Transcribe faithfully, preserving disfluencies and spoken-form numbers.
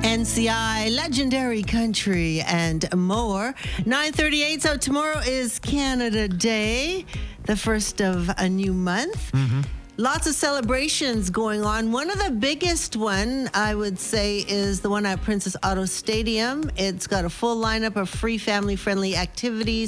N C I, Legendary Country, and more. nine thirty-eight, so tomorrow is Canada Day, the first of a new month. Mm-hmm. Lots of celebrations going on. One of the biggest one, I would say, is the one at Princess Auto Stadium. It's got a full lineup of free family-friendly activities